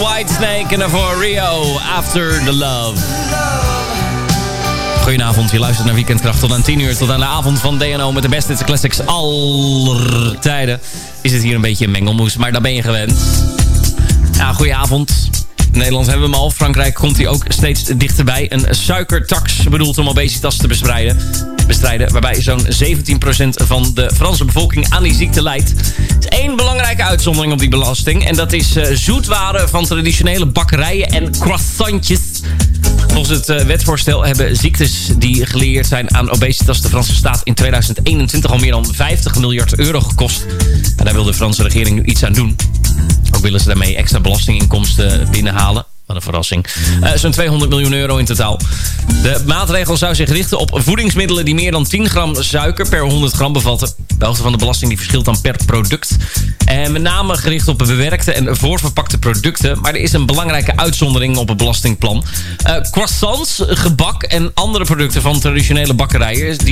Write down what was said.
Whitesnake en daarvoor Rio, After the Love. Goedenavond, je luistert naar Weekendkracht tot aan 10 uur. Tot aan de avond van DNO met de beste classics aller tijden. Is het hier een beetje een mengelmoes, maar daar ben je gewend. Ja, goedenavond. In Nederland hebben we hem al. Frankrijk komt hij ook steeds dichterbij. Een suikertax bedoeld om obesitas te bestrijden. Waarbij zo'n 17% van de Franse bevolking aan die ziekte lijdt. Er is één belangrijke uitzondering op die belasting. En dat is zoetwaren van traditionele bakkerijen en croissantjes. Volgens het wetsvoorstel hebben ziektes die gelieerd zijn aan obesitas de Franse staat in 2021 al meer dan 50 miljard euro gekost. En daar wil de Franse regering nu iets aan doen. Ook willen ze daarmee extra belastinginkomsten binnenhalen. Wat een verrassing. Zo'n 200 miljoen euro in totaal. De maatregel zou zich richten op voedingsmiddelen die meer dan 10 gram suiker per 100 gram bevatten. De hoogte van de belasting die verschilt dan per product. En met name gericht op bewerkte en voorverpakte producten. Maar er is een belangrijke uitzondering op het belastingplan. Croissants, gebak en andere producten van traditionele bakkerijen